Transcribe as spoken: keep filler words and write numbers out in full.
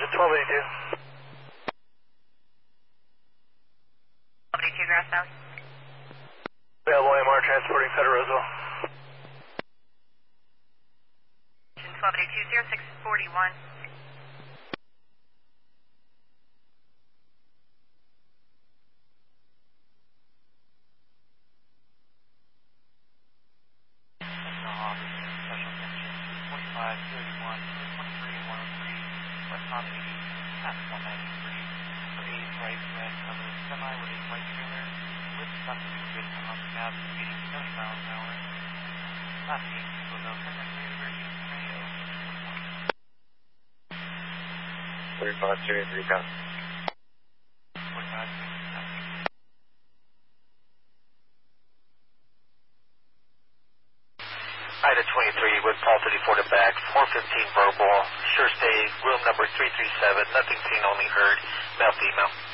twelve eighty-two. twelve eighty-two, Grass Valley. Available A M R transporting Federal Roseville. twelve eighty-two, zero six forty-one. twenty-five thirty-one, twenty-three and one oh three, West Palm Beach, past one ninety-three, for a right red covered semi with a white trailer, with passenger goods on the cab speeding seventy miles an hour. Last eight people know secondary emergency radio. forty-five thirty-three, copy. forty-five thirty-three, copy. Ida twenty-three with Paul thirty-four to back, four fifteen verbal, sure stay, room number three three seven, nothing seen, only heard, male female.